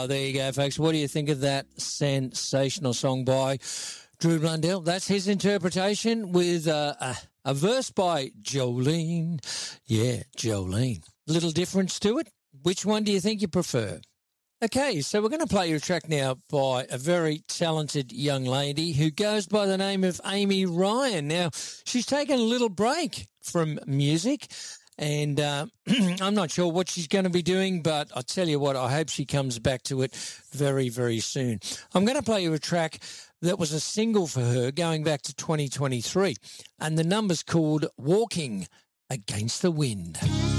Oh, there you go, folks. What do you think of that sensational song by Drew Blundell? That's his interpretation with a verse by Jolene. Yeah, Jolene. Little difference to it. Which one do you think you prefer? Okay, so we're going to play you a track now by a very talented young lady who goes by the name of Amy Ryan. Now, she's taken a little break from music, and I'm not sure what she's going to be doing, but I tell you what, I hope she comes back to it very, very soon. I'm going to play you a track that was a single for her going back to 2023, and the number's called Walking Against the Wind.